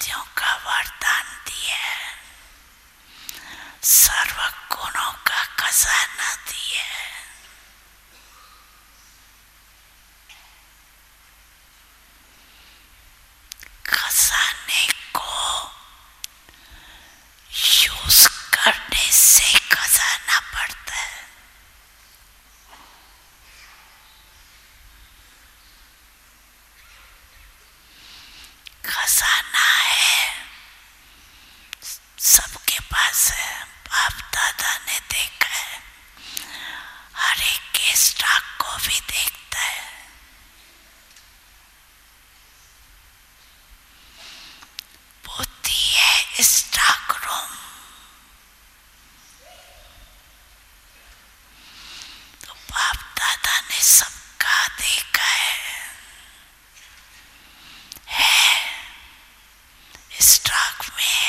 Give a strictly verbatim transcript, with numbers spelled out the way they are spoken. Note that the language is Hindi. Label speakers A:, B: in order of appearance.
A: शक्तियों का वरदान दिया, सर्व गुणों का खजाना दिया। खजाने को यूज करने से खजाना बढ़ता है। खजाना है, सबके पास है। बाप दादा ने देखा है, हर एक के स्टॉक को भी देखता है। बुद्धि है स्टॉक रूम। तो बाप दादा ने सबका देखा है, है स्टॉक में